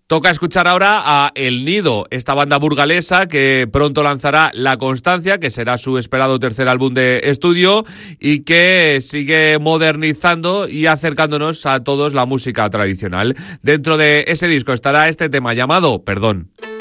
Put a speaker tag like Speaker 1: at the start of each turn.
Speaker 1: Toca escuchar ahora a El Nido, esta banda burgalesa que pronto lanzará La Constancia, que será su esperado tercer álbum de estudio y que sigue modernizando y acercándonos a todos la música tradicional. Dentro de ese disco estará este tema llamado Perdón.